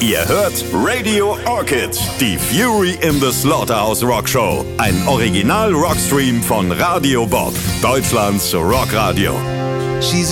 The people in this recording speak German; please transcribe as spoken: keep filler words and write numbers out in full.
Ihr hört Radio Orchid, die Fury in the Slaughterhouse Rock Show. Ein Original-Rockstream von Radio Bob, Deutschlands Rockradio. She's